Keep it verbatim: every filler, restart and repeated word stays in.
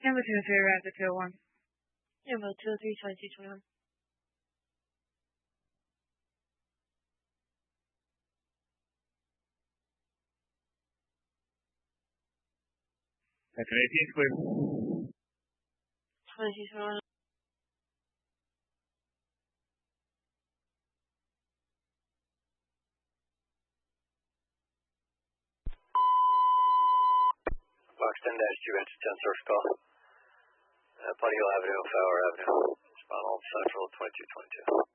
Number two three, Rapid two one. Number two three, twenty twenty-one. Section eighteen is clear. twenty twenty-one. Box ten dash two, answer ten, source call. Uh, Potty Hill Avenue, Fowler Avenue. Spawn Old Central, twenty-two twenty-two.